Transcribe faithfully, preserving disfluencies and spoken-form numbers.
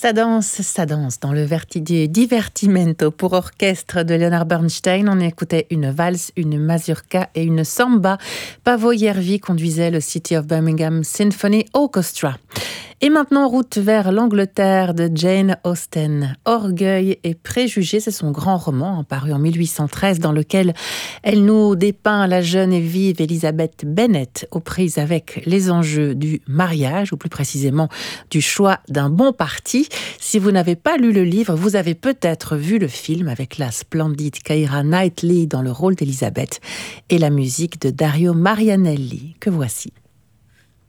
Ça danse, ça danse dans le vertige Divertimento pour orchestre de Leonard Bernstein. On écoutait une valse, une mazurka et une samba. Pavo Järvi conduisait le City of Birmingham Symphony Orchestra. Et maintenant, route vers l'Angleterre de Jane Austen. Orgueil et préjugés, c'est son grand roman, paru en mille huit cent treize, dans lequel elle nous dépeint la jeune et vive Elizabeth Bennet aux prises avec les enjeux du mariage, ou plus précisément du choix d'un bon parti. Si vous n'avez pas lu le livre, vous avez peut-être vu le film avec la splendide Keira Knightley dans le rôle d'Elizabeth et la musique de Dario Marianelli, que voici.